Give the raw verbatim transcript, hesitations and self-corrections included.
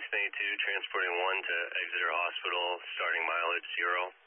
Twenty-two, transporting one to Exeter Hospital, starting mileage zero.